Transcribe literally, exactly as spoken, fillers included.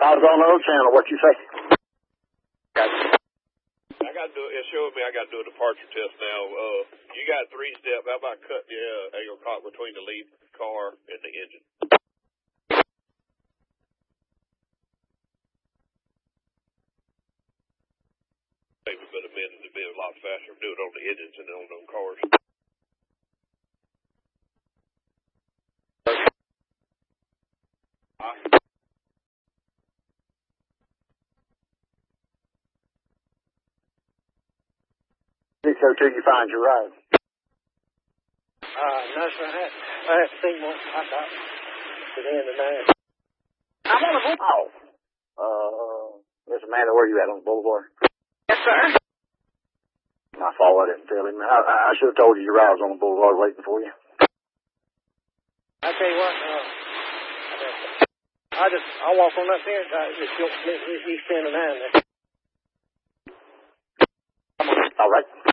I was on the other channel. What you say? I got to do it. It showed me I got to do a departure test now. Uh, you got three step. How about cutting the uh, angle cock between the lead car and the engine? Maybe but a minute to be a lot faster. Do it on the engines and on them cars. six oh two, you find your ride. Uh, no, sir. I had, I had seen one. I thought to the end of nine. I'm on the boulevard. Oh. Uh, Miss Amanda, where you at on the boulevard? Yes, sir. My fault, I didn't tell him. I, I should have told you your ride was on the boulevard waiting for you. I tell you what, uh, I just, I walk on that fence. I just don't, he's ten to nine there. All right.